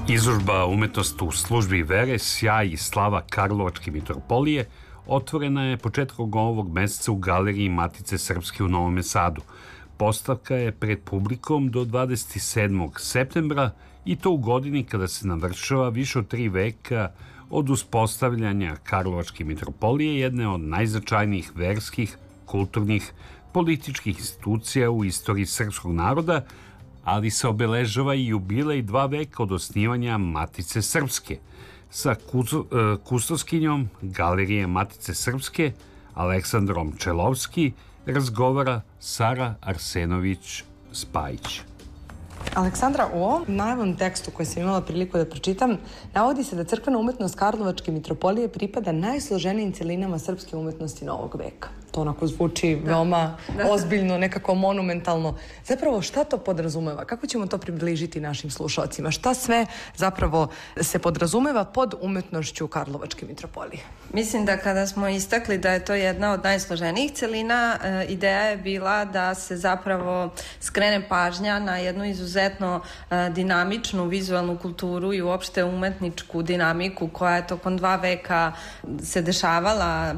Izložba Umetnost u službi vere, sjaj i slava Karlovačke mitropolije otvorena je početkom ovog meseca u Galeriji Matice Srpske u Novom Sadu. Postavka je pred publikom do 27. septembra i to u godini kada se navršava više od 3 veka od uspostavljanja Karlovačke mitropolije, jedne od najznačajnijih verskih, kulturnih, političkih institucija u istoriji srpskog naroda, ali se obeležava i jubilej 2 veka od osnivanja Matice Srpske. Sa kustoskinjom Galerije Matice Srpske, Aleksandrom Čelovski, razgovara Sara Arsenović-Spajić. Aleksandra, u ovom najavnom tekstu koji sam imala priliku da pročitam, navodi se da crkvena umetnost Karlovačke mitropolije pripada najsloženijim celinama srpske umetnosti novog veka. To onako zvuči veoma ozbiljno, nekako monumentalno. Zapravo, šta to podrazumeva? Kako ćemo to približiti našim slušalcima? Šta sve zapravo se podrazumeva pod umetnošću Karlovačke mitropolije? Mislim da kada smo istakli da je to jedna od najsloženijih celina, ideja je bila da se zapravo skrene pažnja na jednu izuzetno dinamičnu vizualnu kulturu i uopšte umetničku dinamiku koja je tokom 2 veka se dešavala